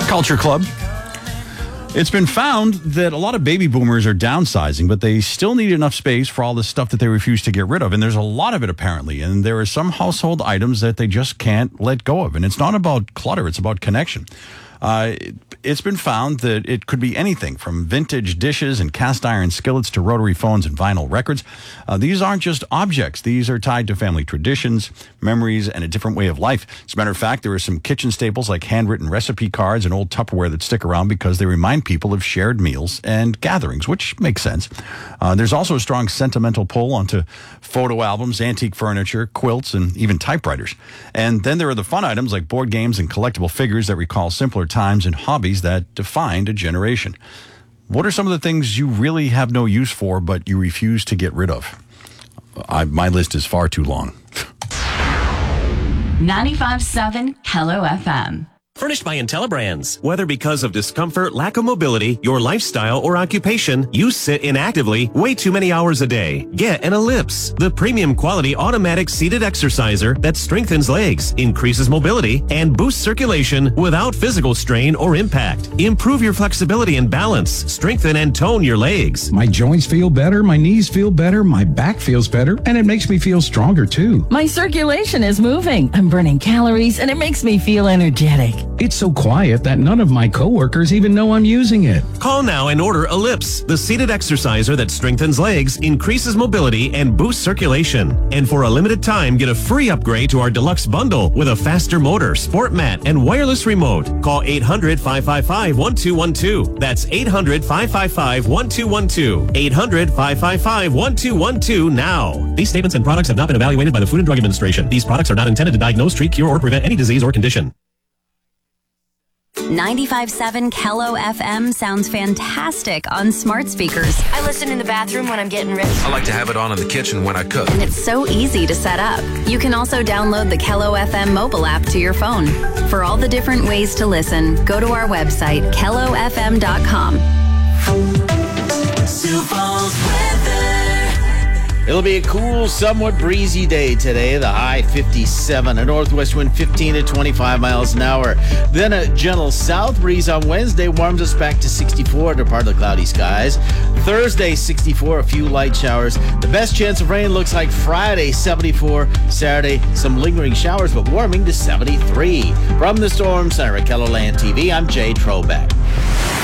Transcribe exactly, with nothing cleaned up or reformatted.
Culture Club. It's been found that a lot of baby boomers are downsizing, but they still need enough space for all the stuff that they refuse to get rid of. And there's a lot of it, apparently. And there are some household items that they just can't let go of. And it's not about clutter. It's about connection. Uh, it, it's been found that it could be anything from vintage dishes and cast iron skillets to rotary phones and vinyl records. Uh, these aren't just objects. These are tied to family traditions, memories, and a different way of life. As a matter of fact, there are some kitchen staples like handwritten recipe cards and old Tupperware that stick around because they remind people of shared meals and gatherings, which makes sense. Uh, there's also a strong sentimental pull onto photo albums, antique furniture, quilts, and even typewriters. And then there are the fun items like board games and collectible figures that recall simpler times and hobbies that defined a generation. What are some of the things you really have no use for but you refuse to get rid of? I, my list is far too long. ninety-five point seven Hello F M. Furnished by IntelliBrands. Whether because of discomfort, lack of mobility, your lifestyle, or occupation, you sit inactively way too many hours a day. Get an Ellipse, the premium quality automatic seated exerciser that strengthens legs, increases mobility, and boosts circulation without physical strain or impact. Improve your flexibility and balance, strengthen and tone your legs. My joints feel better, my knees feel better, my back feels better, and it makes me feel stronger too. My circulation is moving. I'm burning calories, and it makes me feel energetic. It's so quiet that none of my coworkers even know I'm using it. Call now and order Ellipse, the seated exerciser that strengthens legs, increases mobility, and boosts circulation. And for a limited time, get a free upgrade to our deluxe bundle with a faster motor, sport mat, and wireless remote. Call eight hundred, five five five, one two one two. That's eight hundred, five five five, one two one two. eight hundred, five five five, one two one two now. These statements and products have not been evaluated by the Food and Drug Administration. These products are not intended to diagnose, treat, cure, or prevent any disease or condition. ninety-five point seven Kello F M sounds fantastic on smart speakers. I listen in the bathroom when I'm getting ready. I like to have it on in the kitchen when I cook. And it's so easy to set up. You can also download the Kello F M mobile app to your phone. For all the different ways to listen, go to our website, kello f m dot com. Sioux Falls weather. It'll be a cool, somewhat breezy day today. The high fifty-seven, a northwest wind fifteen to twenty-five miles an hour. Then a gentle south breeze on Wednesday warms us back to sixty-four under partly cloudy skies. Thursday, sixty-four, a few light showers. The best chance of rain looks like Friday, seventy-four. Saturday, some lingering showers, but warming to seventy-three. From the Storm Center at KELOLAND T V, I'm Jay Trobeck.